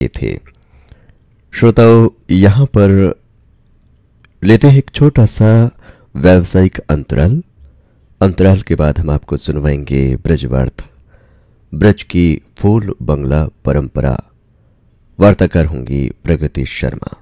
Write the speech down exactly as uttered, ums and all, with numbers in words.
ये थे। श्रोताओं, यहाँ पर लेते हैं एक छोटा सा व्यावसायिक अंतराल। अंतराल के बाद हम आपको सुनवाएंगे ब्रजवार्ता, ब्रज की फूल बंगला परंपरा। वार्ताकार होंगी प्रगति शर्मा।